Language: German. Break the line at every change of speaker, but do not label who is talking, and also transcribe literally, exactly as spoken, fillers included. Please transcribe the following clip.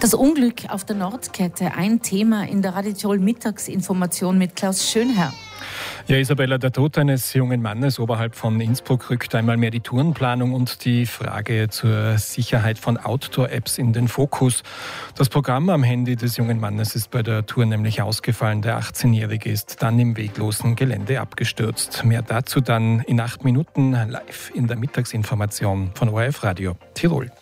Das Unglück auf der Nordkette, ein Thema in der Radio Tirol Mittagsinformation mit Klaus Schönherr.
Ja, Isabella, der Tod eines jungen Mannes oberhalb von Innsbruck rückt einmal mehr die Tourenplanung und die Frage zur Sicherheit von Outdoor-Apps in den Fokus. Das Programm am Handy des jungen Mannes ist bei der Tour nämlich ausgefallen. Der achtzehnjährige ist dann im weglosen Gelände abgestürzt. Mehr dazu dann in acht Minuten live in der Mittagsinformation von O R F Radio Tirol.